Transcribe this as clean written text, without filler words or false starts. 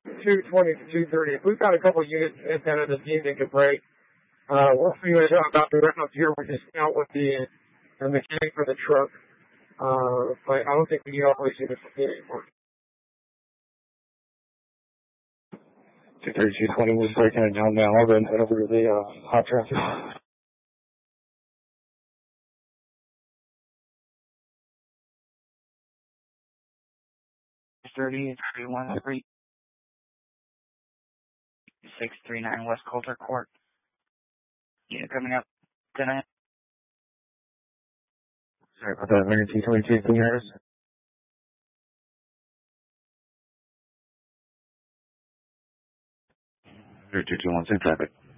220 to 230. If we've got a couple units antenna that's deemed incomplete, we'll see what about the round here. We're just out with the mechanic for the truck. But I don't think we need all the way to the facility anymore. 230, 220 was breaking it down now, then over the hot traffic. 30, 31, 639 West Coulter Court. Unit coming up tonight. Sorry about that, emergency 22, can you hear us? Here, 2216 traffic.